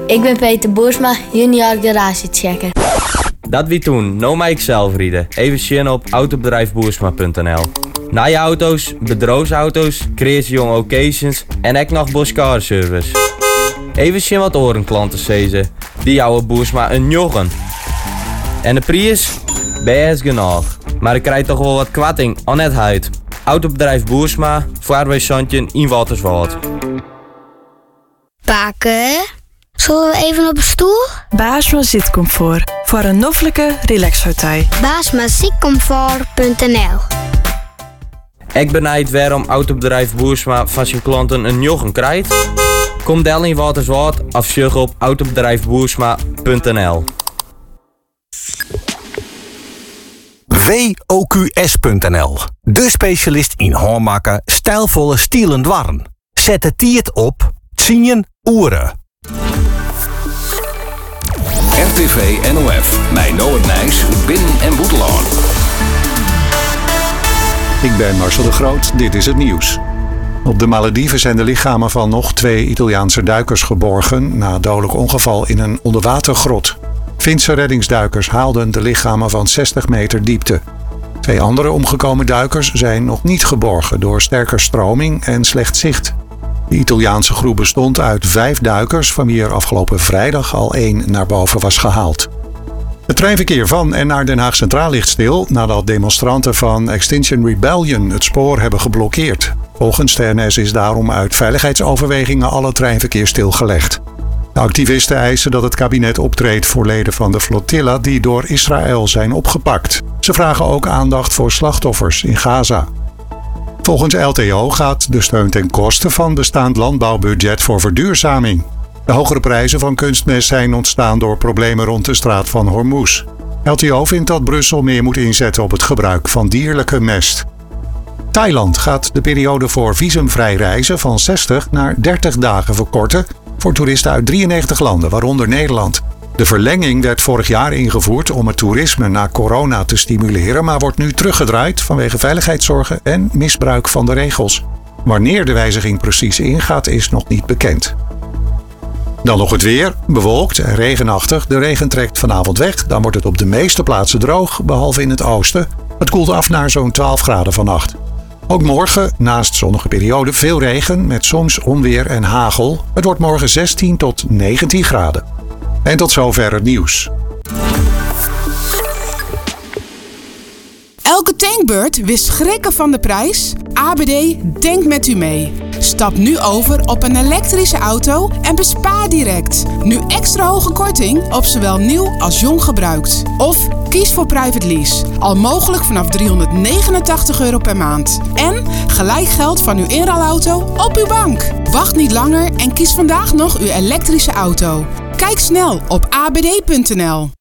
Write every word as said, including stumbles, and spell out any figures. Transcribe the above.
Ik ben Peter Boersma, junior garagechecker. Dat wie toen, nou maak ik zelf rieden. Even zien op autobedrijf boersma punt n l. Na je auto's, bedrijfsauto's, creatiejonge occasions en ook nog Boskar service. Even zien wat orenklanten zezen. Die jouwe Boersma een joggen. En de prijs? Best genoeg. Maar ik krijg toch wel wat kwatting aan het huid. Autobedrijf Boersma, vaarwijszandje in Waterswoud. Pakken, zullen we even op een stoel? Baasma zitcomfort. Voor een noffelijke relaxhotel. baasma zitcomfort punt n l. Ik benijd waarom autobedrijf Boersma van zijn klanten een joggen krijgt. Kom del in Waterswoud of zoek op autobedrijf boersma punt n l. W O Q S punt n l. De specialist in hoormaken, stijlvolle stielen dwarren. Zet het tiert op tien oeren. R T V N O F, mijn Noord Nijs, Binnen- en Boetelaan. Ik ben Marcel de Groot, dit is het nieuws. Op de Malediven zijn de lichamen van nog twee Italiaanse duikers geborgen na dodelijk ongeval in een onderwatergrot. Finse reddingsduikers haalden de lichamen van zestig meter diepte. Twee andere omgekomen duikers zijn nog niet geborgen door sterke stroming en slecht zicht. De Italiaanse groep bestond uit vijf duikers, van wie er afgelopen vrijdag al één naar boven was gehaald. Het treinverkeer van en naar Den Haag Centraal ligt stil nadat demonstranten van Extinction Rebellion het spoor hebben geblokkeerd. Volgens de N S is daarom uit veiligheidsoverwegingen alle treinverkeer stilgelegd. De activisten eisen dat het kabinet optreedt voor leden van de flotilla die door Israël zijn opgepakt. Ze vragen ook aandacht voor slachtoffers in Gaza. Volgens L T O gaat de steun ten koste van bestaand landbouwbudget voor verduurzaming. De hogere prijzen van kunstmest zijn ontstaan door problemen rond de straat van Hormuz. L T O vindt dat Brussel meer moet inzetten op het gebruik van dierlijke mest. Thailand gaat de periode voor visumvrij reizen van zestig naar dertig dagen verkorten voor toeristen uit drieënnegentig landen, waaronder Nederland. De verlenging werd vorig jaar ingevoerd om het toerisme na corona te stimuleren, maar wordt nu teruggedraaid vanwege veiligheidszorgen en misbruik van de regels. Wanneer de wijziging precies ingaat is nog niet bekend. Dan nog het weer, bewolkt en regenachtig. De regen trekt vanavond weg, dan wordt het op de meeste plaatsen droog, behalve in het oosten. Het koelt af naar zo'n twaalf graden vannacht. Ook morgen, naast zonnige periode, veel regen met soms onweer en hagel. Het wordt morgen zestien tot negentien graden. En tot zover het nieuws. Elke tankbeurt wist schrikken van de prijs? A B D denkt met u mee. Stap nu over op een elektrische auto en bespaar direct. Nu extra hoge korting op zowel nieuw als jong gebruikt. Of kies voor private lease. Al mogelijk vanaf driehonderdnegenentachtig euro per maand. En gelijk geld van uw inruilauto op uw bank. Wacht niet langer en kies vandaag nog uw elektrische auto. Kijk snel op a b d punt n l.